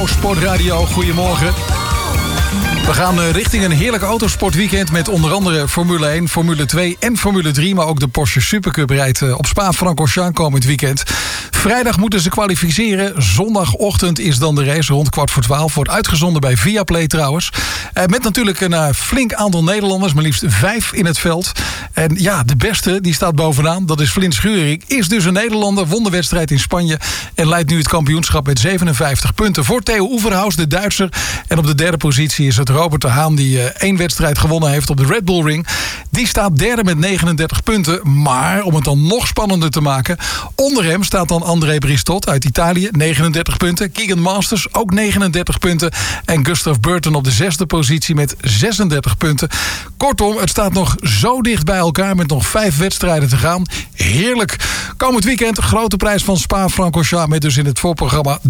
Sportradio, goedemorgen. We gaan richting een heerlijk autosportweekend met onder andere Formule 1, Formule 2 en Formule 3. Maar ook de Porsche Supercup rijdt op Spa-Francorchamps komend weekend. Vrijdag moeten ze kwalificeren. Zondagochtend is dan de race rond 11:15. Wordt uitgezonden bij Viaplay trouwens. Met natuurlijk een flink aantal Nederlanders, maar liefst 5 in het veld. En ja, de beste, die staat bovenaan. Dat is Flint Schuring. Is dus een Nederlander, won de wedstrijd in Spanje en leidt nu het kampioenschap met 57 punten. Voor Theo Oeverhaus, de Duitser. En op de derde positie is het Robert de Haan, die 1 wedstrijd gewonnen heeft op de Red Bull Ring. Die staat derde met 39 punten. Maar om het dan nog spannender te maken, onder hem staat dan André Bristot uit Italië, 39 punten. Keegan Masters, ook 39 punten. En Gustav Burton op de 6e positie met 36 punten. Kortom, het staat nog zo dicht bij elkaar met nog 5 wedstrijden te gaan. Heerlijk. Komend weekend, grote prijs van Spa-Francorchamps met dus in het voorprogramma